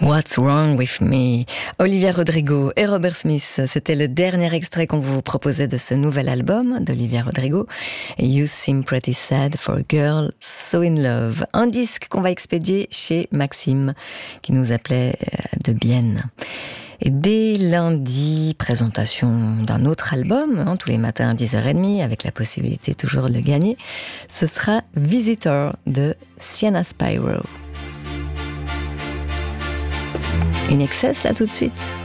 What's Wrong With Me? Olivia Rodrigo et Robert Smith, c'était le dernier extrait qu'on vous proposait de ce nouvel album d'Olivia Rodrigo. You Seem Pretty Sad for a Girl So In Love. Un disque qu'on va expédier chez Maxim, qui nous appelait de Bienne. Et dès lundi, présentation d'un autre album, tous les matins à 10h30, avec la possibilité toujours de le gagner. Ce sera Visitor de Sienna Spyro. In Excess, là tout de suite.